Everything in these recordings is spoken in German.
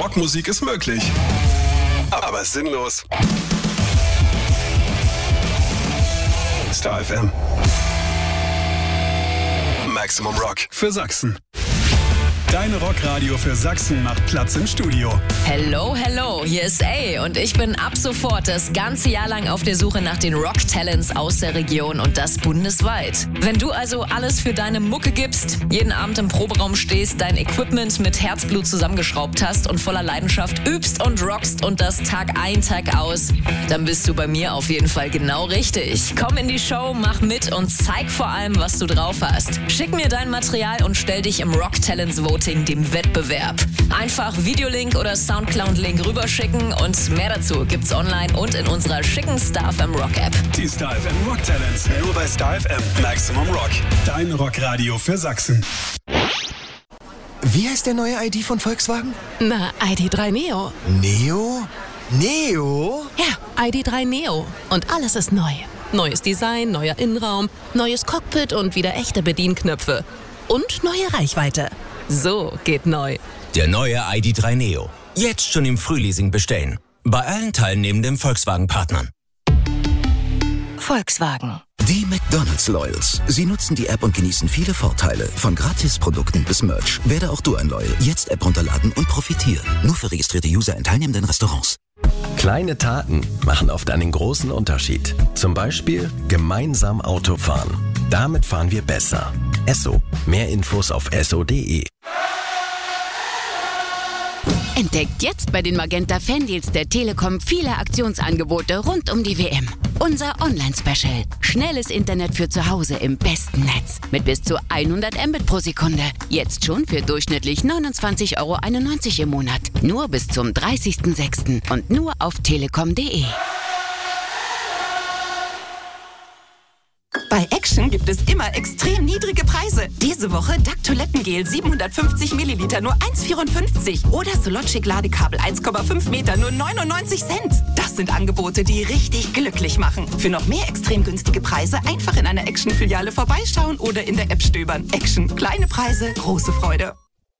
Rockmusik ist möglich. Aber sinnlos. Star FM. Maximum Rock für Sachsen. Dein Rockradio für Sachsen macht Platz im Studio. Hello, hello, hier ist A und ich bin ab sofort das ganze Jahr lang auf der Suche nach den Rock-Talents aus der Region und das bundesweit. Wenn du also alles für deine Mucke gibst, jeden Abend im Proberaum stehst, dein Equipment mit Herzblut zusammengeschraubt hast und voller Leidenschaft übst und rockst und das Tag ein, Tag aus, dann bist du bei mir auf jeden Fall genau richtig. Komm in die Show, mach mit und zeig vor allem, was du drauf hast. Schick mir dein Material und stell dich im Rock-Talents-Voting dem Wettbewerb. Einfach Videolink oder Soundcloud-Link rüberschicken und mehr dazu gibt's online und in unserer schicken Star FM Rock App. Die Star FM Rock Talents, nur bei Star FM. Maximum Rock, dein Rockradio für Sachsen. Wie heißt der neue ID von Volkswagen? Na, ID.3 Neo. Neo? Neo? Ja, ID.3 Neo. Und alles ist neu. Neues Design, neuer Innenraum, neues Cockpit und wieder echte Bedienknöpfe. Und neue Reichweite. So geht neu. Der neue ID.3 Neo. Jetzt schon im Frühleasing bestellen. Bei allen teilnehmenden Volkswagen-Partnern. Volkswagen. Die McDonald's Loyals. Sie nutzen die App und genießen viele Vorteile. Von Gratisprodukten bis Merch. Werde auch du ein Loyal. Jetzt App runterladen und profitieren. Nur für registrierte User in teilnehmenden Restaurants. Kleine Taten machen oft einen großen Unterschied. Zum Beispiel gemeinsam Auto fahren. Damit fahren wir besser. Esso. Mehr Infos auf esso.de. Entdeckt jetzt bei den Magenta Fandeals der Telekom viele Aktionsangebote rund um die WM. Unser Online-Special. Schnelles Internet für zu Hause im besten Netz. Mit bis zu 100 Mbit pro Sekunde. Jetzt schon für durchschnittlich 29,91 € im Monat. Nur bis zum 30.06. und nur auf telekom.de. Bei Action gibt es immer extrem niedrige Preise. Diese Woche DAC Toilettengel 750 Milliliter nur 1,54 oder Sologic Ladekabel 1,5 Meter nur 99 Cent. Das sind Angebote, die richtig glücklich machen. Für noch mehr extrem günstige Preise einfach in einer Action-Filiale vorbeischauen oder in der App stöbern. Action. Kleine Preise, große Freude.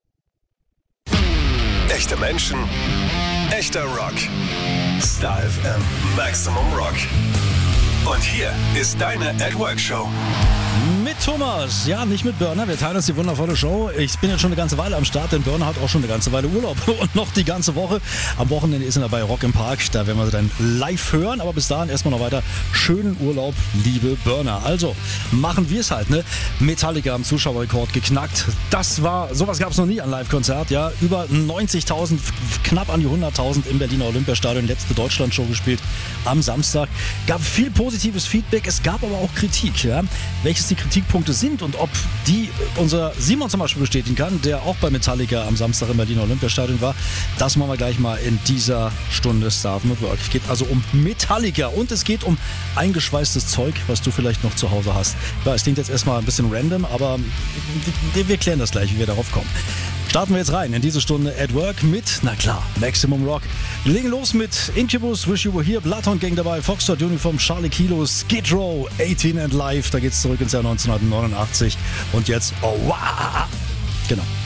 Echte Menschen, echter Rock. Star FM Maximum Rock. Und hier ist deine At-Work-Show. Mit Thomas, ja, nicht mit Burner. Wir teilen uns die wundervolle Show. Ich bin jetzt schon eine ganze Weile am Start, denn Burner hat auch schon eine ganze Weile Urlaub und noch die ganze Woche. Am Wochenende ist er bei Rock im Park. Da werden wir dann live hören. Aber bis dahin erstmal noch weiter schönen Urlaub, liebe Burner. Also, machen wir es halt, ne? Metallica am Zuschauerrekord geknackt. Sowas gab es noch nie an Live-Konzert, ja. Über 90.000, knapp an die 100.000 im Berliner Olympiastadion. Letzte Deutschland-Show gespielt am Samstag. Gab viel positives Feedback. Es gab aber auch Kritik, ja. Welches die Kritikpunkte sind und ob die unser Simon zum Beispiel bestätigen kann, der auch bei Metallica am Samstag im Berliner Olympiastadion war. Das machen wir gleich mal in dieser Stunde Star FM at Work. Es geht also um Metallica und es geht um eingeschweißtes Zeug, was du vielleicht noch zu Hause hast. Ja, es klingt jetzt erstmal ein bisschen random, aber wir klären das gleich, wie wir darauf kommen. Starten wir jetzt rein in diese Stunde at Work mit, na klar, Maximum Rock. Wir legen los mit Incubus, Wish You Were Here, Bloodhound Gang dabei, Foxtrot Uniform, Charlie Kilo, Skid Row, 18 and Live. Da geht's zurück ins Jahr 1989 und jetzt, oh wow, genau.